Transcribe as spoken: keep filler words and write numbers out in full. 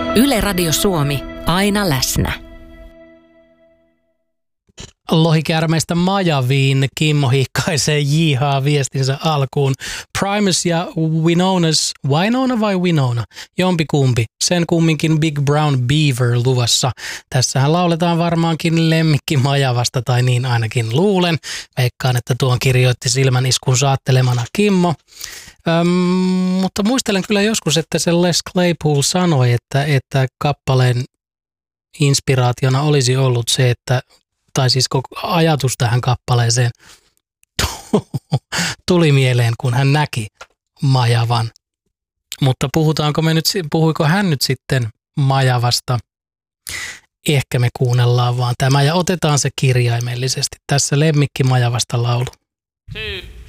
Yle Radio Suomi, aina läsnä. Lohikäärmeistä Majaviin Kimmo hihkaisee jihaa viestinsä alkuun. Primus ja Winonas, Winona vai Winona? Jompikumpi. Sen kumminkin Big Brown Beaver luvassa. Tässähän lauletaan varmaankin lemmikki Majavasta, tai niin ainakin luulen. Veikkaan, että tuon kirjoitti silmän iskun saattelemana Kimmo. Öm, mutta muistelen kyllä joskus, että se Les Claypool sanoi, että, että kappaleen inspiraationa olisi ollut se, että tai siis koko ajatus tähän kappaleeseen tuli mieleen, kun hän näki Majavan. Mutta puhutaanko me nyt, puhuiko hän nyt sitten Majavasta? Ehkä me kuunnellaan vaan tämä ja otetaan se kirjaimellisesti. Tässä lemmikki Majavasta laulu. Two.